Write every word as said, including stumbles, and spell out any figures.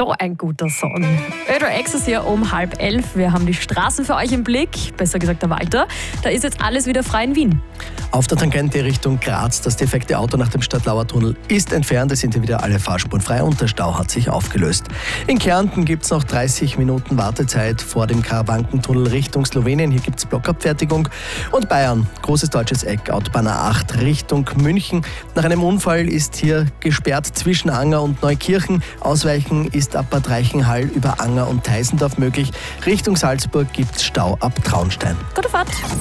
So ein guter Song. Ödo Ecstasy um halb elf. Wir haben die Straßen für euch im Blick. Besser gesagt der Walter. Da ist jetzt alles wieder frei in Wien. Auf der Tangente Richtung Graz. Das defekte Auto nach dem Stadtlauer Tunnel ist entfernt. Es sind hier wieder alle Fahrspuren frei und der Stau hat sich aufgelöst. In Kärnten gibt es noch dreißig Minuten Wartezeit vor dem Karawankentunnel Richtung Slowenien. Hier gibt es Blockabfertigung. Und Bayern, großes deutsches Eck, Autobahn A acht Richtung München. Nach einem Unfall ist hier gesperrt zwischen Anger und Neukirchen. Ausweichen ist ab Bad Reichenhall über Anger und Teisendorf möglich. Richtung Salzburg gibt es Stau ab Traunstein. Gute Fahrt.